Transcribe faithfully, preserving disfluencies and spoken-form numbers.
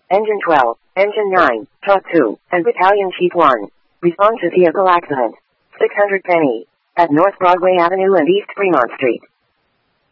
Engine twelve, Engine nine, Talk two, and Battalion Chief one. Respond to vehicle accident. six hundred Penny. At North Broadway Avenue and East Fremont Street.